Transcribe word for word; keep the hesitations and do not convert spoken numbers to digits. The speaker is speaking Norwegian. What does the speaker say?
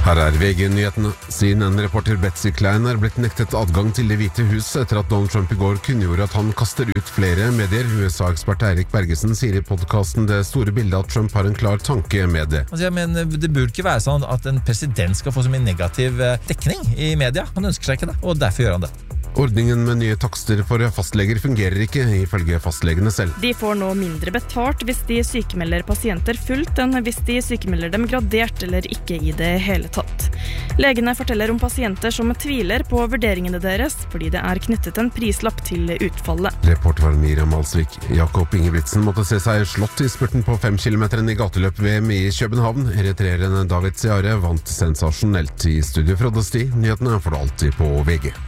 Her er V G-nyhetene. Siden en reporter Betsy Klein er blitt nektet adgang til Det hvite hus etter at Donald Trump i går kunngjorde at han kaster ut flere medier. U S A-ekspert Eirik Bergesen sier i podcasten Det store bildet at Trump har en klar tanke med det. Altså, jeg mener, det burde ikke være sånn at en president skal få så mye negativ dekning i media. Han ønsker seg ikke det, og derfor gjør han det. Ordningen med nye takster for fastleger fungerer ikke, ifølge fastlegene selv. De får nå mindre betalt hvis de sykemelder pasienter fullt enn hvis de sykemelder dem gradert eller ikke i det hele tatt. Legene forteller om pasienter som tviler på vurderingene deres, fordi det er knyttet en prislapp til utfallet. Reporter var Miriam Alsvik. Jakob Ingebrigtsen måtte se seg slått i spurten på fem kilometeren i gateløp-V M i København. Eritreeren David Seare vant sensasjonelt. I studio Frode Sti. Nyhetene får du alltid på V G.